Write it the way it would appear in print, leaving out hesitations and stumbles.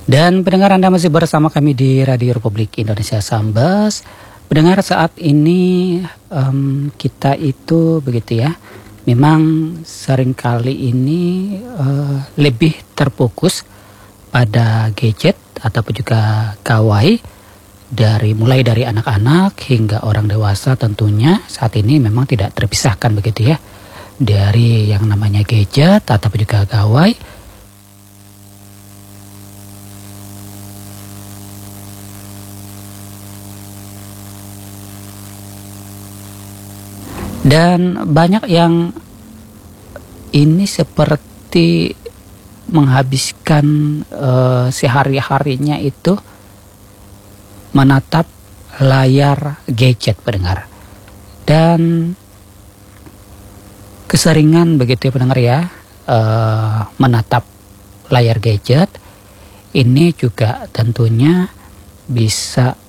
Dan pendengar, Anda masih bersama kami di Radio Republik Indonesia Sambas. Pendengar, saat ini kita itu begitu ya, memang seringkali ini lebih terfokus pada gadget ataupun juga gawai, mulai dari anak-anak hingga orang dewasa. Tentunya saat ini memang tidak terpisahkan begitu ya, dari yang namanya gadget ataupun juga gawai. Dan banyak yang ini seperti menghabiskan sehari-harinya itu menatap layar gadget, pendengar. Dan keseringan begitu ya pendengar ya, menatap layar gadget ini juga tentunya bisa